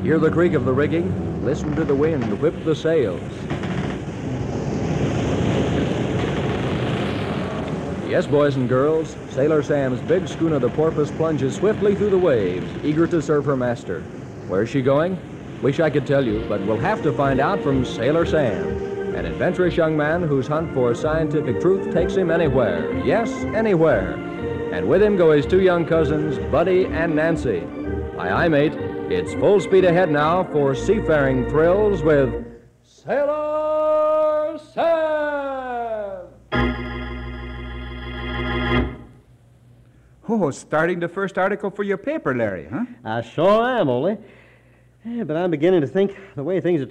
Hear the creak of the rigging. Listen to the wind whip the sails. Yes, boys and girls, Sailor Sam's big schooner, the Porpoise, plunges swiftly through the waves, eager to serve her master. Where's she going? Wish I could tell you, but we'll have to find out from Sailor Sam, an adventurous young man whose hunt for scientific truth takes him anywhere. Yes, anywhere. And with him go his two young cousins, Buddy and Nancy. Aye, mate. It's full speed ahead now for seafaring thrills with Sailor Sam! Oh, starting the first article for your paper, Larry, huh? I sure am, Ole. Yeah, but I'm beginning to think the way things are